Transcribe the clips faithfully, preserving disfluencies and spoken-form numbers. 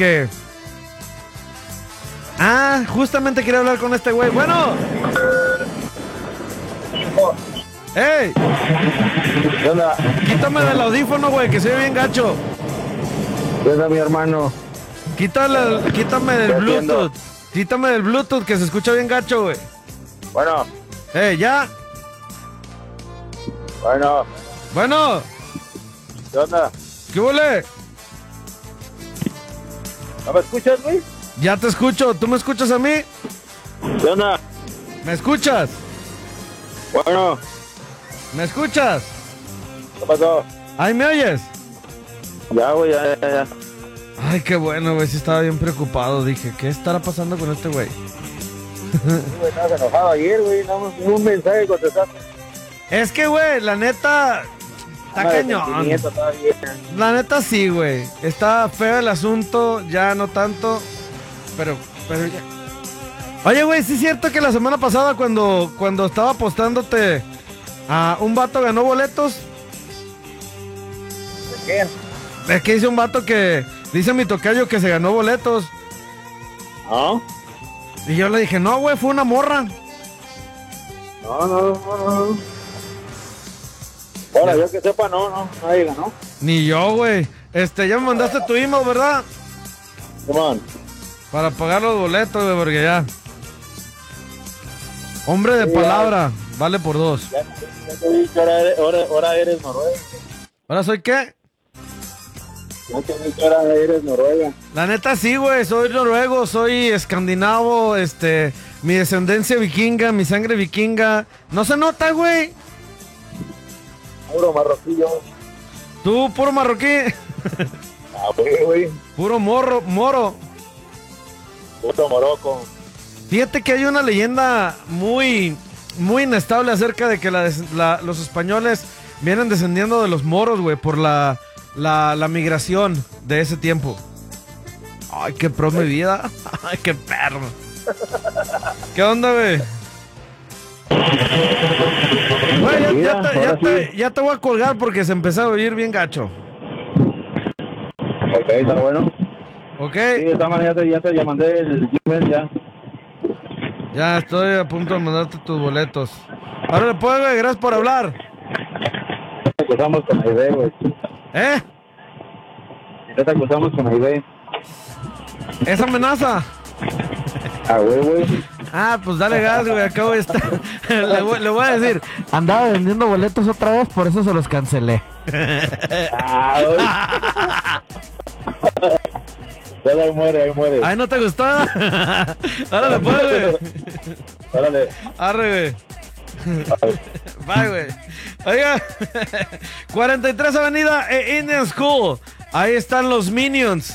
que... Ah, justamente quería hablar con este güey. Bueno. ¡Ey! ¿Qué onda? Quítame del audífono, güey, que se ve bien gacho. ¿Qué onda, mi hermano? Quítale, quítame del Bluetooth. Quítame del Bluetooth, que se escucha bien gacho, güey. Bueno. ¡Ey, ya! Bueno. Bueno. ¿Qué onda? ¿Qué huele? ¿No me escuchas, güey? Ya te escucho. ¿Tú me escuchas a mí? ¿Qué onda? ¿Me escuchas? Bueno. ¿Me escuchas? ¿Qué pasó? ¿Ahí me oyes? Ya, güey, ya, ya, ya. Ay, qué bueno, güey. Sí estaba bien preocupado. Dije, ¿qué estará pasando con este güey? Sí, güey, estabas enojado ayer, güey. No, ni un mensaje contestaste. Es que, güey, la neta... Está Nada de cañón. sentimiento todavía. La neta sí, güey. Está feo el asunto, ya no tanto, pero, pero ya. Oye, güey, sí es cierto que la semana pasada cuando, cuando estaba apostándote a un vato ganó boletos. ¿De qué? Es que dice un vato que, dice mi tocayo que se ganó boletos. ¿No? Y yo le dije, no, güey, fue una morra. No, no, no, no. Ahora, yo que sepa, no, no, nadie ganó. Ni yo, güey. Este, ya me mandaste tu email, ¿verdad? Come on. Para pagar los boletos, güey, porque ya. Hombre de Sí, palabra, vale por dos. Ya, ya te vi que ahora eres, ahora, ahora eres Noruega. ¿Ahora soy qué? Ya te vi que ahora eres Noruega. La neta sí, güey, soy noruego, soy escandinavo, este, mi descendencia vikinga, mi sangre vikinga. No se nota, güey. Puro marroquillo. Tú, puro marroquí. Ah, güey, güey. Puro morro, moro. Puto moroco. Fíjate que hay una leyenda muy, muy inestable acerca de que la, la, los españoles vienen descendiendo de los moros, güey, por la, la, la migración de ese tiempo. Ay, qué pro mi vida. Ay, qué perro. ¿Qué onda, güey? Güey, ya, ya, te, ya, te, ya te voy a colgar porque se empezó a oír bien gacho. Ok, está bueno. Ok. Sí, de esta manera ya te, ya te ya mandé el Gmail ya. Ya estoy a punto de mandarte tus boletos. Ahora le puedo, güey, gracias por hablar. Te acusamos con la idea, güey. ¿Eh? Ya te acusamos con la idea. ¿Esa amenaza? Ah, güey, güey. Ah, pues dale gas, güey, acabo de estar. le, voy, le voy a decir, andaba vendiendo boletos otra vez, por eso se los cancelé. Ah, güey. Ya ahí muere, ahí muere. Ay, ¿no te gustó? Árale, pues, güey. Árale. Arre, güey. Bye, güey. Oiga, cuarenta y tres Avenida e Indian School. Ahí están los Minions.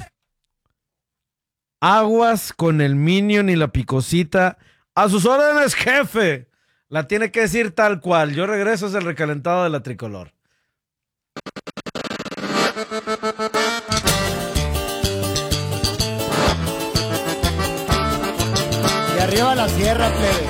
Aguas con el Minion y la picosita. A sus órdenes, jefe. La tiene que decir tal cual. Yo regreso, es el recalentado de la tricolor. Y arriba la sierra, plebe.